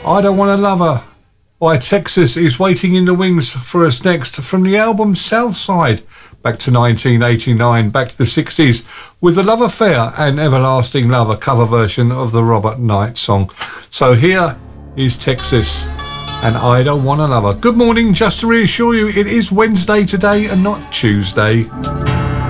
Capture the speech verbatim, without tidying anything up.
I Don't Want to Love Her by Texas is waiting in the wings for us next from the album Southside, back to nineteen eighty-nine, back to the sixties, with The Love Affair and Everlasting Love, a cover version of the Robert Knight song. So here is Texas and I Don't Want to Love Her. Good morning, just to reassure you, it is Wednesday today and not Tuesday.